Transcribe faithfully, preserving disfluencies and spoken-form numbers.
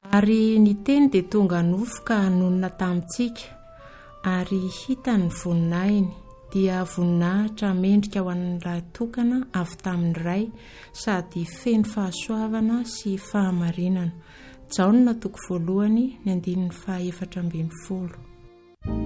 Ary ny teny dia tonga nofoka nonona tamintsika ary hita ny voninahiny dia voninahitra mendrika ho an'ny rahatokana avy tamin'ny ray sady feno fahasoavana sy fahamarinana. Jaona toko voalohany ny andinin'ny fahaefatra ambin'ny folo.